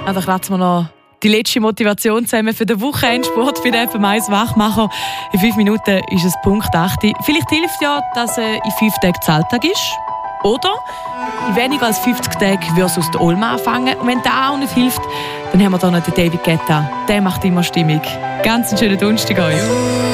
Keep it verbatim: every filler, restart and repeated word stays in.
Also kratzen wir noch die letzte Motivation zusammen für den Wochenendsport bei der F M eins Wachmacher. In fünf Minuten ist es Punkt acht. Vielleicht hilft ja, dass es in fünf Tagen Zahltag ist. Oder in weniger als fünfzig Tagen wirst du aus der Olma anfangen. Und wenn das auch nicht hilft, dann haben wir hier noch den David Guetta. Der macht immer Stimmung. Ganz einen schönen Donnerstag euch.